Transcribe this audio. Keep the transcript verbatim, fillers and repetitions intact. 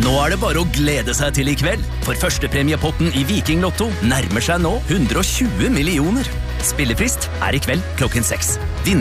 Nå er det bare å glede seg til i kveld, for førstepremiepotten i Viking Lotto nærmer seg nå hundre og tjue millioner. Spillefrist er i kveld klokken seks.